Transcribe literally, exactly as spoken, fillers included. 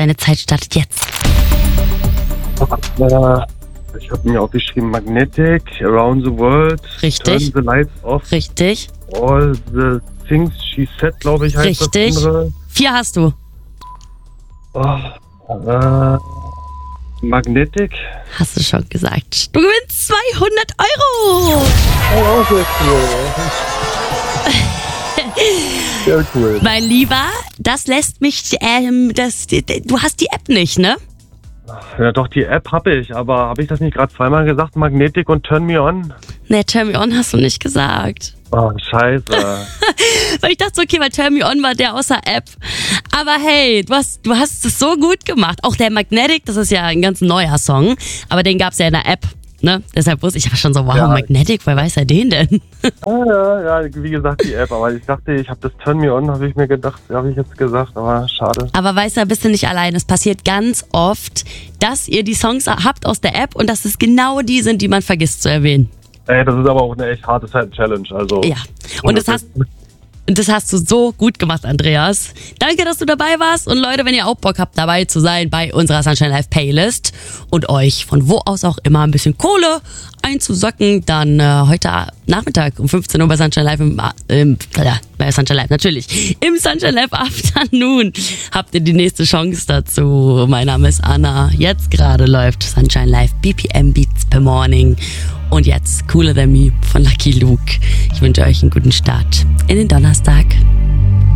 deine Zeit startet jetzt. Äh, ich habe mir aufgeschrieben Magnetic, Around the World, Richtig. Turn the Lights Off, Richtig. All the Things She Said, glaube ich, heißt Richtig. das andere. Vier hast du. Oh, äh, Magnetic. Hast du schon gesagt. Du gewinnst zweihundert Euro. Oh, sehr cool. Sehr cool. Mein Lieber, das lässt mich, ähm, das, du hast die App nicht, ne? Ja, doch, die App habe ich, aber habe ich das nicht gerade zweimal gesagt? Magnetic und Turn Me On? Ne, Turn Me On hast du nicht gesagt. Oh, scheiße. Weil ich dachte, okay, weil Turn Me On war der außer App. Aber hey, du hast, du hast es so gut gemacht. Auch der Magnetic, das ist ja ein ganz neuer Song, aber den gab's ja in der App. Ne? Deshalb wusste ich aber schon so, wow, Ja. Magnetic, wer weiß er den denn? Ah, ja, ja, wie gesagt, die App. Aber ich dachte, ich habe das Turn Me On, habe ich mir gedacht, habe ich jetzt gesagt, aber schade. Aber weißt du, bist du nicht allein. Es passiert ganz oft, dass ihr die Songs habt aus der App und dass es genau die sind, die man vergisst zu erwähnen. Ey, das ist aber auch eine echt harte Challenge, also. Ja, und das hast, das hast du so gut gemacht, Andreas. Danke, dass du dabei warst. Und Leute, wenn ihr auch Bock habt, dabei zu sein bei unserer Sunshine Live Playlist und euch von wo aus auch immer ein bisschen Kohle einzusacken, dann äh, heute Nachmittag um fünfzehn Uhr bei Sunshine Live im, im äh, bei Sunshine Live natürlich im Sunshine Live Afternoon habt ihr die nächste Chance dazu. Mein Name ist Anna. Jetzt gerade läuft Sunshine Live B P M Beats per Morning. Und jetzt Cooler Than Me von Lucky Luke. Ich wünsche euch einen guten Start in den Donnerstag.